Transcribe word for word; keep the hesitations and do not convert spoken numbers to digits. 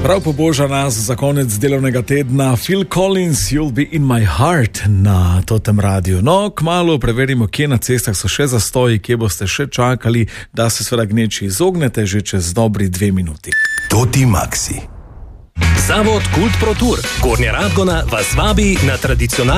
Prav poboža nas za konec delovnega tedna Phil Collins, You'll be in my heart na Totem Radiu. No, kmalu preverimo, kje na cestah so še zastoji, kje boste še čakali, da se seveda gneči izognete že čez dobri dve minuti. Toti Maxi. Zavod Kult Pro Tour Gornja Radgona vas vabi na tradicionalni